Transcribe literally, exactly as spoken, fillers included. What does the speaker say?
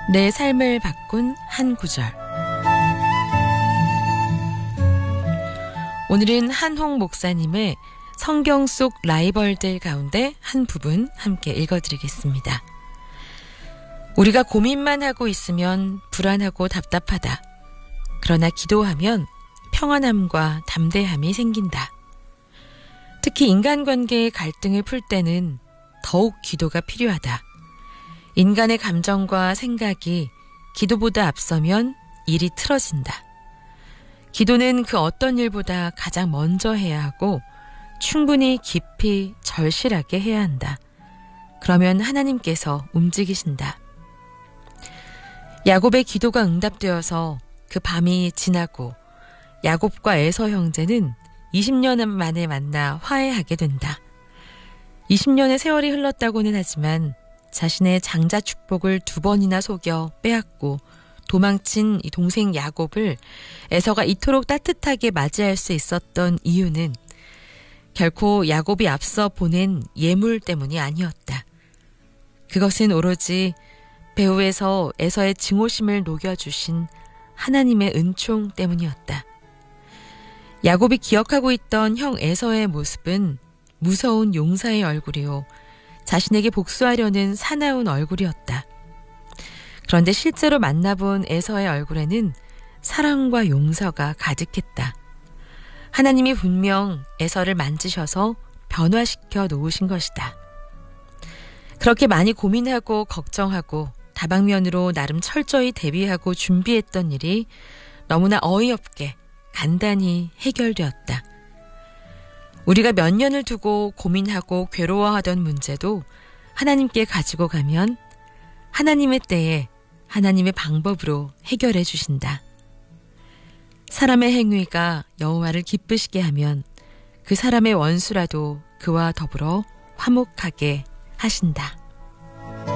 내 삶을 바꾼 한 구절. 오늘은 한홍 목사님의 성경 속 라이벌들 가운데 한 부분 함께 읽어드리겠습니다. 우리가 고민만 하고 있으면 불안하고 답답하다. 그러나 기도하면 평안함과 담대함이 생긴다. 특히 인간관계의 갈등을 풀 때는 더욱 기도가 필요하다. 인간의 감정과 생각이 기도보다 앞서면 일이 틀어진다. 기도는 그 어떤 일보다 가장 먼저 해야 하고 충분히 깊이 절실하게 해야 한다. 그러면 하나님께서 움직이신다. 야곱의 기도가 응답되어서 그 밤이 지나고 야곱과 에서 형제는 이십 년 만에 만나 화해하게 된다. 이십 년의 세월이 흘렀다고는 하지만 자신의 장자 축복을 두 번이나 속여 빼앗고 도망친 이 동생 야곱을 에서가 이토록 따뜻하게 맞이할 수 있었던 이유는 결코 야곱이 앞서 보낸 예물 때문이 아니었다. 그것은 오로지 배후에서 에서의 증오심을 녹여주신 하나님의 은총 때문이었다. 야곱이 기억하고 있던 형 에서의 모습은 무서운 용사의 얼굴이요, 자신에게 복수하려는 사나운 얼굴이었다. 그런데 실제로 만나본 에서의 얼굴에는 사랑과 용서가 가득했다. 하나님이 분명 에서를 만지셔서 변화시켜 놓으신 것이다. 그렇게 많이 고민하고 걱정하고 다방면으로 나름 철저히 대비하고 준비했던 일이 너무나 어이없게 간단히 해결되었다. 우리가 몇 년을 두고 고민하고 괴로워하던 문제도 하나님께 가지고 가면 하나님의 때에 하나님의 방법으로 해결해 주신다. 사람의 행위가 여호와를 기쁘시게 하면 그 사람의 원수라도 그와 더불어 화목하게 하신다.